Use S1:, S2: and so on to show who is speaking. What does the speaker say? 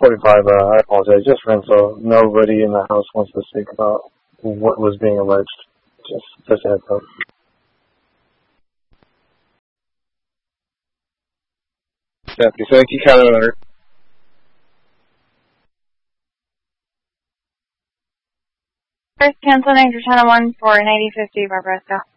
S1: 45, I apologize. Just for info, nobody in the house wants to speak about what was being alleged. Just a heads up.
S2: Copy. Thank you, County Owner.
S3: First, cancel 9 for Channel 1 for 9050 Barbara.